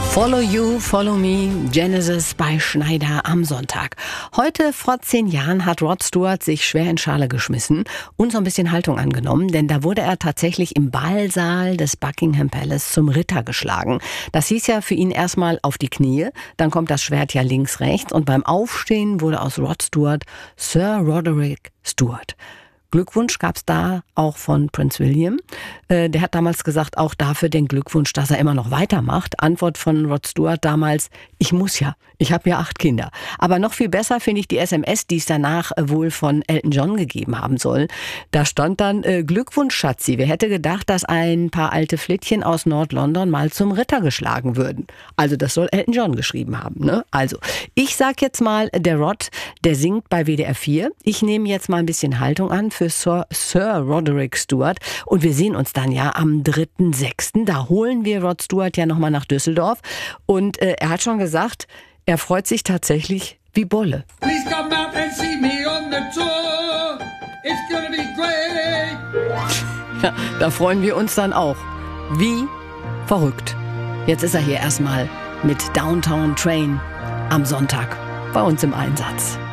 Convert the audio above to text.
Follow You, Follow Me, Genesis bei Schneider am Sonntag. Heute vor 10 Jahren hat Rod Stewart sich schwer in Schale geschmissen und so ein bisschen Haltung angenommen, denn da wurde er tatsächlich im Ballsaal des Buckingham Palace zum Ritter geschlagen. Das hieß ja für ihn erstmal auf die Knie, dann kommt das Schwert ja links, rechts und beim Aufstehen wurde aus Rod Stewart Sir Roderick Stewart. Glückwunsch gab's da auch von Prinz William. Der hat damals gesagt, auch dafür den Glückwunsch, dass er immer noch weitermacht. Antwort von Rod Stewart damals, ich muss ja, ich habe ja 8 Kinder. Aber noch viel besser finde ich die SMS, die es danach wohl von Elton John gegeben haben soll. Da stand dann, Glückwunsch Schatzi, wer hätte gedacht, dass ein paar alte Flittchen aus Nord-London mal zum Ritter geschlagen würden. Also das soll Elton John geschrieben haben, ne? Also, ich sag jetzt mal, der Rod, der singt bei WDR 4. Ich nehme jetzt mal ein bisschen Haltung an für Sir Roderick Stewart. Und wir sehen uns dann ja am 3.6. Da holen wir Rod Stewart ja nochmal nach Düsseldorf. Und er hat schon gesagt, er freut sich tatsächlich wie Bolle. Please come out and see me on the tour. It's gonna be great. Ja, da freuen wir uns dann auch. Wie verrückt. Jetzt ist er hier erstmal mit Downtown Train am Sonntag bei uns im Einsatz.